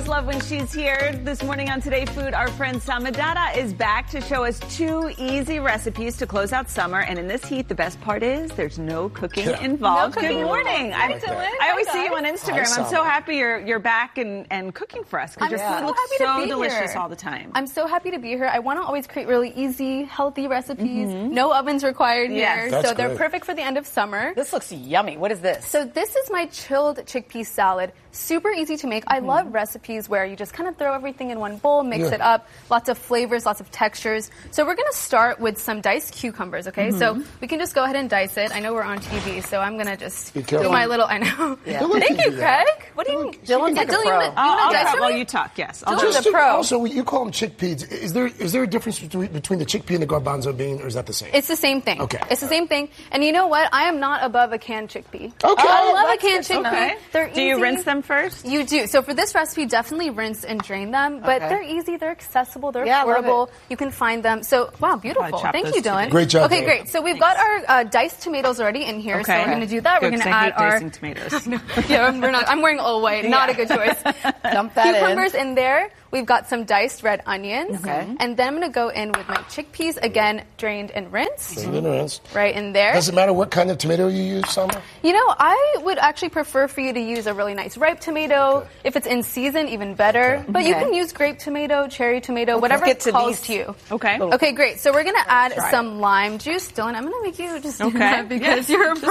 always love when she's here. This morning on Today Food, our friend Samadata is back to show us 2 easy recipes to close out summer. And in this heat, the best part is there's no cooking involved. No cooking Good morning. involved. I always see you on Instagram. I'm so happy you're back and cooking for us because your food looks so delicious all the time. I'm so happy to be here. I want to always create really easy, healthy recipes. No ovens required here. That's so they're great. perfect for the end of summer. This looks yummy. What is this? So this is my chilled chickpea salad. Super easy to make. I love recipes where you just kind of throw everything in one bowl, mix it up, lots of flavors, lots of textures. So we're going to start with some diced cucumbers, okay? So we can just go ahead and dice it. I know we're on TV, so I'm going to just do my little, I know. Yeah. Thank you, Craig. What do you mean? Dylan's like a pro. I'll dice try it? while you talk, yes. Dylan's a pro. Also, you call them chickpeas. Is there a difference between the chickpea and the garbanzo bean, or is that the same? It's the same thing. Okay. It's the same thing. And you know what? I am not above a canned chickpea. Okay. I love a canned chickpea. Okay. They're Do you easy. rinse them first? You do. So for this recipe, definitely rinse and drain them. But they're easy, they're accessible, they're Yeah, I love affordable. You can find them. So, wow, beautiful. chop Thank those you, Dylan. Great job, Okay, Dylan. great. So we've got our diced tomatoes already in here. So we're going to do that. Good, we're going 'cause to I add hate our... dicing tomatoes. Yeah, I'm wearing all white. Not a good choice. Dump that Cucumbers in there. We've got some diced red onions. Okay. And then I'm going to go in with my chickpeas, again, drained and rinsed. Does Right in there. it matter what kind of tomato you use, Summer? You know, I would actually prefer for you to use a really nice ripe tomato. Okay. If it's in season, even better. But you can use grape tomato, cherry tomato, whatever get to calls these. to you. Okay. Okay, great. So we're going to add some lime juice. Dylan, I'm going to make you just do that because you're a